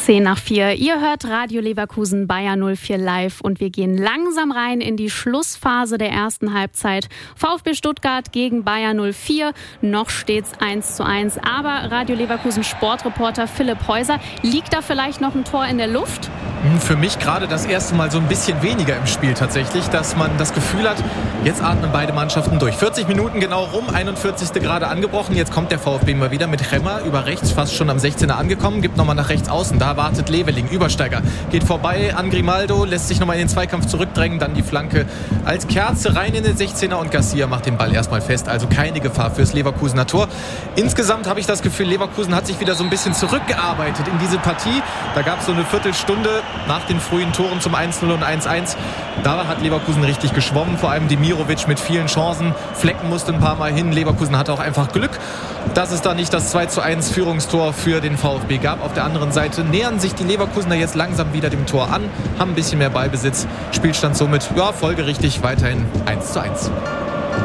10:04. Ihr hört Radio Leverkusen Bayer 04 live und wir gehen langsam rein in die Schlussphase der ersten Halbzeit. VfB Stuttgart gegen Bayer 04. Noch steht's 1:1. Aber Radio Leverkusen Sportreporter Philipp Heuser, liegt da vielleicht noch ein Tor in der Luft? Für mich gerade das erste Mal so ein bisschen weniger im Spiel tatsächlich, dass man das Gefühl hat, jetzt atmen beide Mannschaften durch. 40 Minuten genau rum, 41. gerade angebrochen. Jetzt kommt der VfB mal wieder mit Remmer über rechts, fast schon am 16er angekommen, gibt nochmal nach rechts außen. Da wartet Leveling, Übersteiger, geht vorbei an Grimaldo, lässt sich nochmal in den Zweikampf zurückdrängen, dann die Flanke als Kerze rein in den 16er und Garcia macht den Ball erstmal fest. Also keine Gefahr fürs Leverkusener Tor. Insgesamt habe ich das Gefühl, Leverkusen hat sich wieder so ein bisschen zurückgearbeitet in diese Partie. Da gab es so eine Viertelstunde nach den frühen Toren zum 1:0 und 1:1. Da hat Leverkusen richtig geschwommen, vor allem Demirovic mit vielen Chancen. Flecken musste ein paar Mal hin. Leverkusen hatte auch einfach Glück, dass es da nicht das 2:1 Führungstor für den VfB gab. Auf der anderen Seite nähern sich die Leverkusener jetzt langsam wieder dem Tor an, haben ein bisschen mehr Ballbesitz. Spielstand somit folgerichtig weiterhin 1:1.